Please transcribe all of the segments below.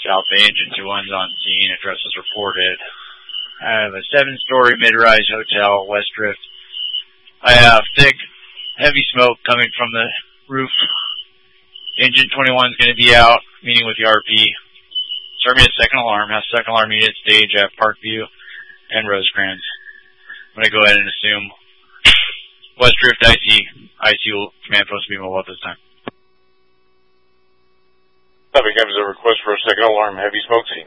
South Bay Engine 2-1's on scene. Address is reported. I have a 7-story mid-rise hotel, West Drift. I have thick, heavy smoke coming from the roof. Engine 21's going to be out, meeting with the RP. Start me at second alarm. Have second alarm meet at stage at Parkview and Rosecrans. I'm going to go ahead and assume West Drift ICU command post to be mobile at this time. Traffic has a request for a second alarm, heavy smoke scene.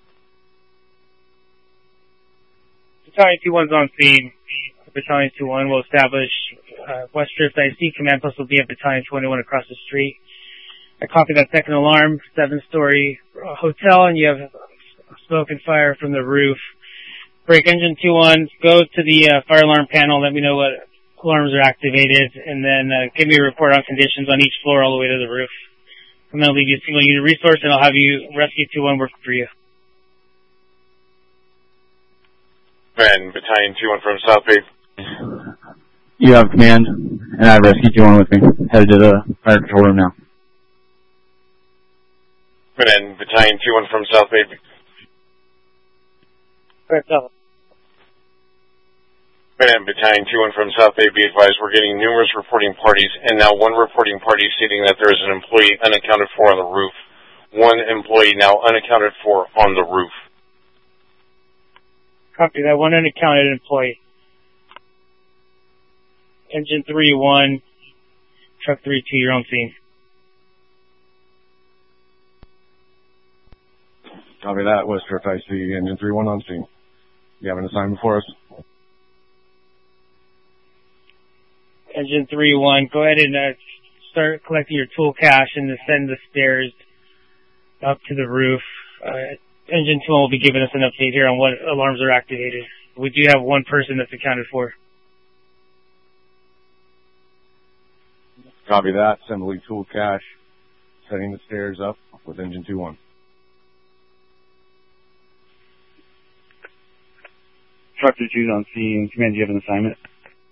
Battalion 2-1's on scene. Battalion 2-1 will establish West Drift IC command post will be at Battalion 21 across the street. I copy that second alarm, 7-story hotel, and you have smoke and fire from the roof. Break engine 2-1, go to the fire alarm panel, let me know what alarms are activated, and then give me a report on conditions on each floor all the way to the roof. I'm going to leave you a single unit resource, and I'll have you Rescue 2-1 work for you. And Battalion 2-1 from South Bay. You have command, and I have Rescue 2-1 with me. Headed to the fire control room now. And Battalion 2-1 from South Bay. Correct, South. And Battalion 2-1 from South Bay, be advised, we're getting numerous reporting parties, and now one reporting party stating that there is an employee unaccounted for on the roof. One employee now unaccounted for on the roof. Copy that, one unaccounted employee. Engine 3-1, truck 3-2, you're on scene. Copy that, West Drift IC, Engine 3-1 on scene. You have an assignment for us? Engine 3-1, go ahead and start collecting your tool cache and ascend the stairs up to the roof. Engine 2 will be giving us an update here on what alarms are activated. We do have one person that's accounted for. Copy that, assembly tool cache, setting the stairs up with Engine 2-1. Truck 2's on scene. Command, do you have an assignment?